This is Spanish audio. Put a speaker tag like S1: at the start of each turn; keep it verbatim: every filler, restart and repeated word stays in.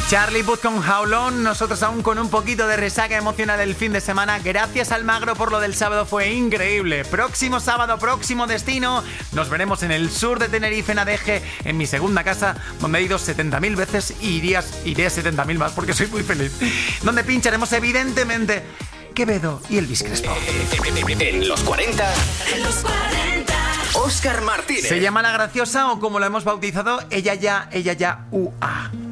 S1: Charlie Puth con How Long, nosotros aún con un poquito de resaca emocional el fin de semana. Gracias Almagro por lo del sábado, fue increíble. Próximo sábado, próximo destino, nos veremos en el sur de Tenerife, en Adeje, en mi segunda casa, donde he ido setenta mil veces y irías, iré setenta mil más porque soy muy feliz. Donde pincharemos evidentemente Quevedo y Elvis Crespo.
S2: En los cuarenta. En los cuarenta. Óscar Martínez.
S1: Se llama La Graciosa, o como lo hemos bautizado, Ella Ya, Ella Ya, U A.